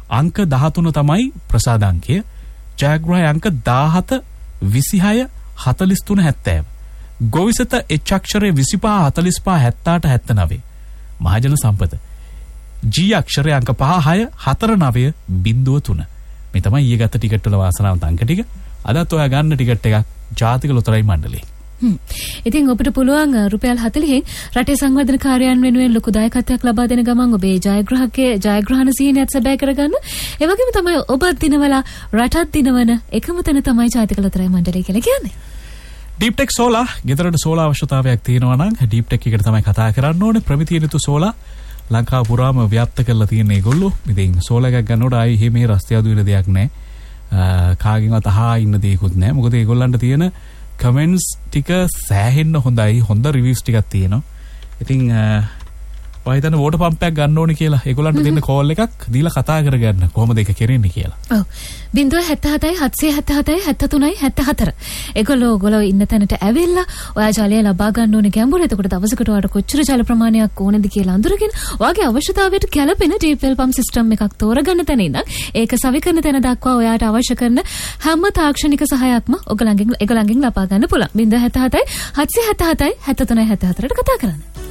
අංක 13 තමයි ප්‍රසාද අංකය. ජයග්‍රහය අංක 17 26 43 70. ගෝවිසත H අක්ෂරයේ 25 45 78 79. මහජන සම්පත G අක්ෂරයේ අංක 5 6 4 9 03. මේ තමයි ඊයේ ගත්ත ටිකට් වල වාසනාවන්ත අංක ටික. අදත් ඔයා ගන්න ටිකට් එකක් ජාතික ලොතරැයි මණ්ඩලයෙන්. ඉතින් ඔබට පුළුවන් රුපියල් 40න් රටේ සංවර්ධන කාර්යයන් වෙනුවෙන් ලොකු දායකත්වයක් ලබා දෙන ගමන් ඔබේ ජයග්‍රහණ සිහිනයත් සැබෑ කරගන්න. ඒ වගේම තමයි ඔබත් දිනවල රටත් දිනවන එකම තැන තමයි ජාතික ලොතරැයි මණ්ඩලය කියලා කියන්නේ. ඩීප්ටෙක් සෝලා ගෙදරට සෝලා අවශ්‍යතාවයක් තියෙනවා නම් ඩීප්ටෙක් එකට තමයි කතා කරන්න ඕනේ. ප්‍රමිතියනිතු සෝලා ලංකාව පුරාම ව්‍යාප්ත කරලා තියෙන ඒගොල්ලෝ. ඉතින් සෝලා එකක් ගන්නකොට ආයි එහෙම රස්තිය අදු වෙන දෙයක් නැහැ. කාගෙන්වත් අහා ඉන්න දෙයක්වත් නැහැ. මොකද ඒගොල්ලන්ට තියෙන කමෙන්ට්ස් ටික සෑහෙන්න හොඳයි. හොඳ රිවිව්ස් ටිකක් තියෙනවා. ඉතින් වයිතන වෝටර් පම්පයක් ගන්න ඕනේ කියලා ඒගොල්ලන්ට දෙන්න කෝල් එකක් දීලා කතා කරගන්න කොහොමද ඒක කරන්නේ කියලා. ඔව්. 077 777 73 74. ඒගොල්ලෝ ඉන්න තැනට ඇවිල්ලා ඔයා ජලය ලබා ගන්න ඕනේ ගැඹුර. එතකොට දවසකට ඔයාලට කොච්චර ජල ප්‍රමාණයක් ඕනද කියලා අඳුරගෙන ඔයාගේ අවශ්‍යතාවයට ගැළපෙන ඩීප් වෙල් පම්ප් සිස්ටම් එකක් තෝරගන්න තැන ඉඳන් ඒක සවිකරන තැන දක්වා ඔයාට අවශ්‍ය කරන හැම තාක්ෂණික සහයක්ම ඔයගලගෙන් ලබා ගන්න පුළුවන්. 077 777 73 74ට කතා කරන්න.